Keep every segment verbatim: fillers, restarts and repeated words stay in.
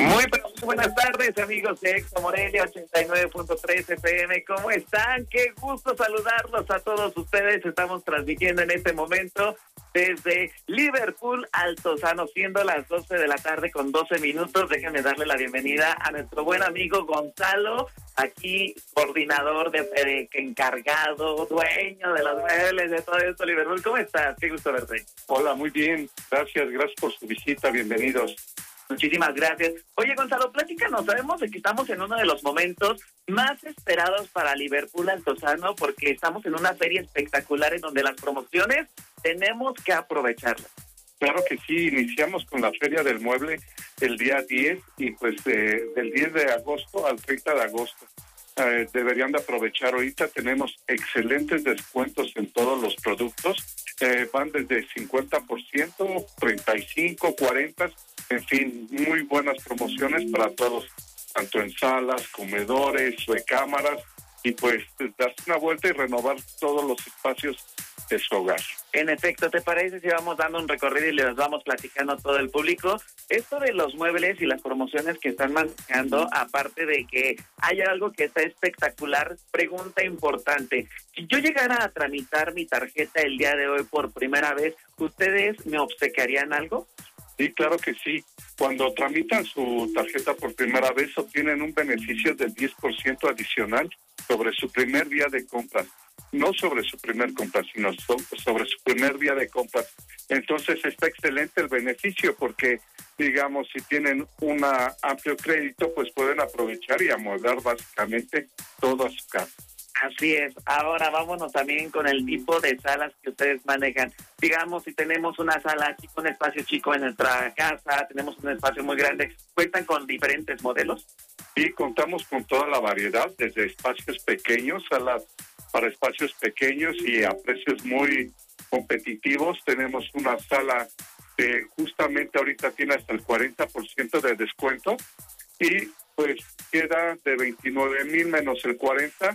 Muy, pero muy buenas tardes, amigos de Exo Morelia ochenta y nueve punto tres F M. ¿Cómo están? Qué gusto saludarlos a todos ustedes. Estamos transmitiendo en este momento desde Liverpool, Altozano, siendo las doce de la tarde con doce minutos. Déjenme darle la bienvenida a nuestro buen amigo Gonzalo, aquí coordinador, de, de encargado, dueño de los muebles, de todo esto, Liverpool. ¿Cómo estás? Qué gusto verte. Hola, muy bien. Gracias, gracias por su visita. Bienvenidos. Muchísimas gracias. Oye, Gonzalo, platícanos. Sabemos de que estamos en uno de los momentos más esperados para Liverpool Altozano, porque estamos en una feria espectacular en donde las promociones tenemos que aprovecharlas. Claro que sí, iniciamos con la Feria del Mueble el día diez y pues eh, del diez de agosto al treinta de agosto. Eh, deberían de aprovechar. Ahorita tenemos excelentes descuentos en todos los productos. Eh, van desde cincuenta por ciento, treinta y cinco, cuarenta, en fin, muy buenas promociones para todos, tanto en salas, comedores, recámaras, y pues darse una vuelta y renovar todos los espacios de su hogar. En efecto, ¿te parece si vamos dando un recorrido y les vamos platicando a todo el público? Esto de los muebles y las promociones que están manejando, aparte de que hay algo que está espectacular, pregunta importante. Si yo llegara a tramitar mi tarjeta el día de hoy por primera vez, ¿ustedes me obsequiarían algo? Sí, claro que sí. Cuando tramitan su tarjeta por primera vez, obtienen un beneficio del diez por ciento adicional sobre su primer día de compras. No sobre su primer compra, sino sobre su primer día de compras. Entonces está excelente el beneficio porque, digamos, si tienen un amplio crédito, pues pueden aprovechar y amoldar básicamente toda su casa. Así es. Ahora vámonos también con el tipo de salas que ustedes manejan. Digamos, si tenemos una sala chica, un espacio chico en nuestra casa, tenemos un espacio muy grande, ¿cuentan con diferentes modelos? Sí, contamos con toda la variedad, desde espacios pequeños, salas para espacios pequeños y a precios muy competitivos. Tenemos una sala que justamente ahorita tiene hasta el cuarenta por ciento de descuento y pues queda de veintinueve mil menos el cuarenta,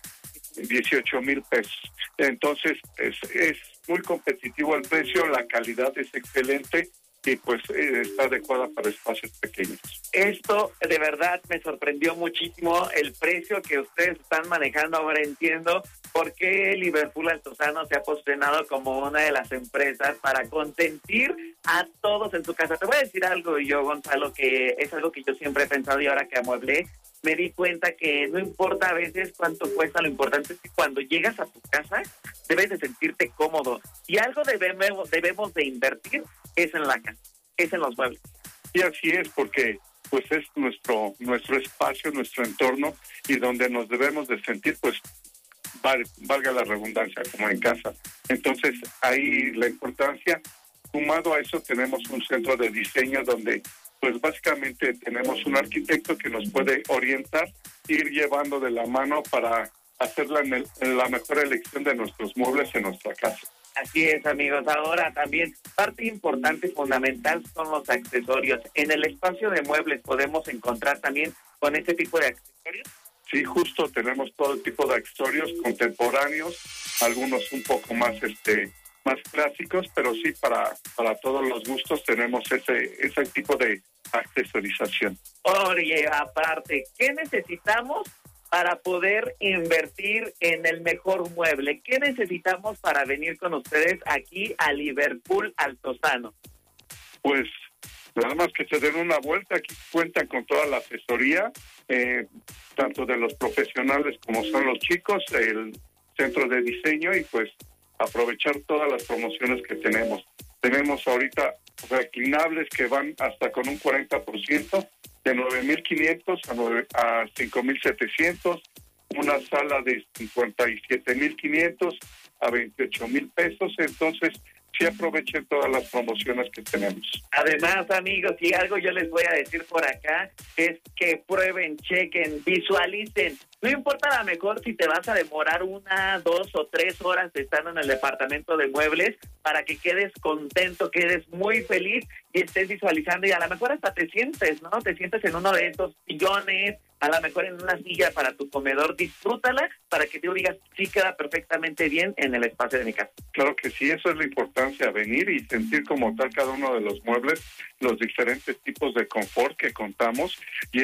dieciocho mil pesos. Entonces es, es muy competitivo el precio, la calidad es excelente y pues eh, está adecuada para espacios pequeños. Esto de verdad me sorprendió muchísimo, el precio que ustedes están manejando. Ahora entiendo por qué Liverpool Altozano se ha posicionado como una de las empresas para consentir a todos en su casa. Te voy a decir algo yo, Gonzalo, que es algo que yo siempre he pensado y ahora que amueblé, me di cuenta que no importa a veces cuánto cuesta, lo importante es que cuando llegas a tu casa debes de sentirte cómodo. Y algo debemos, debemos de invertir es en la casa, es en los muebles. Y así es, porque pues es nuestro nuestro espacio, nuestro entorno, y donde nos debemos de sentir, pues val, valga la redundancia, como en casa. Entonces ahí la importancia, sumado a eso tenemos un centro de diseño donde pues básicamente tenemos un arquitecto que nos puede orientar, ir llevando de la mano para hacer la, la mejor elección de nuestros muebles en nuestra casa. Así es, amigos. Ahora también, parte importante y fundamental son los accesorios. En el espacio de muebles podemos encontrar también con este tipo de accesorios. Sí, justo tenemos todo tipo de accesorios contemporáneos, algunos un poco más este más clásicos, pero sí para para todos los gustos tenemos ese ese tipo de accesorización. Oye, aparte, ¿qué necesitamos para poder invertir en el mejor mueble? ¿Qué necesitamos para venir con ustedes aquí a Liverpool Altozano? Pues nada más que se den una vuelta. Aquí cuentan con toda la asesoría, eh, tanto de los profesionales como son los chicos, el centro de diseño, y pues aprovechar todas las promociones que tenemos. Tenemos ahorita reclinables que van hasta con un cuarenta por ciento, de nueve mil quinientos a, a cinco mil setecientos, una sala de cincuenta y siete mil quinientos a veintiocho mil pesos. Entonces sí aprovechen todas las promociones que tenemos. Además, amigos, y algo yo les voy a decir por acá, es que prueben, chequen, visualicen. No importa a lo mejor si te vas a demorar una, dos o tres horas estando en el departamento de muebles para que quedes contento, quedes muy feliz y estés visualizando y a lo mejor hasta te sientes, ¿no? Te sientes en uno de estos sillones, a lo mejor en una silla para tu comedor, disfrútala para que tú digas, sí queda perfectamente bien en el espacio de mi casa. Claro que sí, eso es la importancia, venir y sentir como tal cada uno de los muebles, los diferentes tipos de confort que contamos y